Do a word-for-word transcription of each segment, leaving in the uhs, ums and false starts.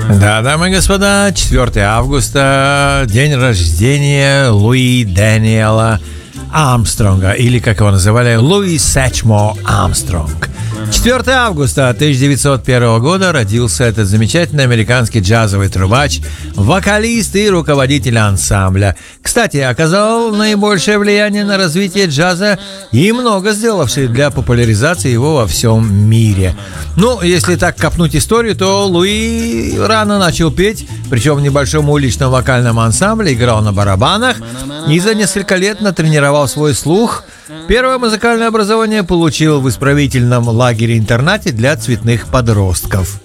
Да, дамы и господа, четвёртого августа, день рождения Луи Дэниела Армстронга, или, как его называли, Луи Сэтчмор Армстронг. четвёртого августа тысяча девятьсот первого года родился этот замечательный американский джазовый трубач, вокалист и руководитель ансамбля. Кстати, оказал наибольшее влияние на развитие джаза и много сделавший для популяризации его во всем мире. Ну, если так копнуть историю, то Луи рано начал петь, причем в небольшом уличном вокальном ансамбле, играл на барабанах и за несколько лет натренировал свой слух. Первое музыкальное образование получил в исправительном лагере-интернате для цветных подростков.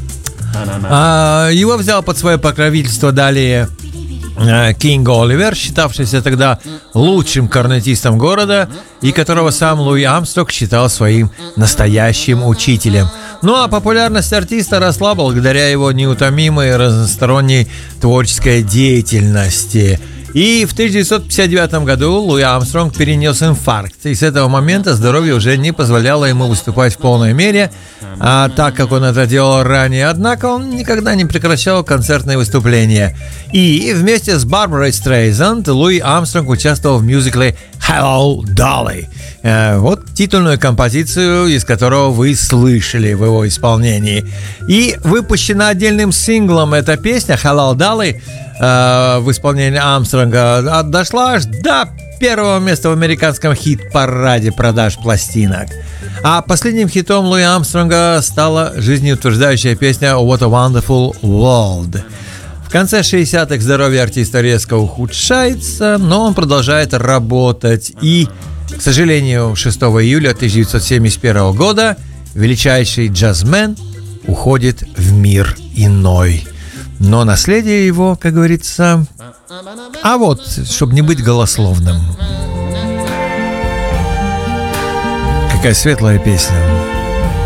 А, его взял под свое покровительство далее Кинг Оливер, считавшийся тогда лучшим корнетистом города и которого сам Луи Армстронг считал своим настоящим учителем. Ну а популярность артиста росла благодаря его неутомимой разносторонней творческой деятельности. И в тысяча девятьсот пятьдесят девятом году Луи Армстронг перенес инфаркт, и с этого момента здоровье уже не позволяло ему выступать в полной мере, а так как он это делал ранее, однако он никогда не прекращал концертные выступления. И вместе с Барбарой Стрейзанд Луи Армстронг участвовал в мюзикле «Hello, Dolly». Вот титульную композицию, из которого вы слышали в его исполнении. И выпущена отдельным синглом эта песня «Hello, Dolly» в исполнении Армстронга дошла аж до первого места в американском хит-параде продаж пластинок. А последним хитом Луи Армстронга стала жизнеутверждающая песня «What a Wonderful World». В конце шестидесятых здоровье артиста резко ухудшается, но он продолжает работать. И, к сожалению, шестого июля тысяча девятьсот семьдесят первого года величайший джазмен уходит в мир иной. Но наследие его, как говорится... А вот, чтобы не быть голословным. Какая светлая песня.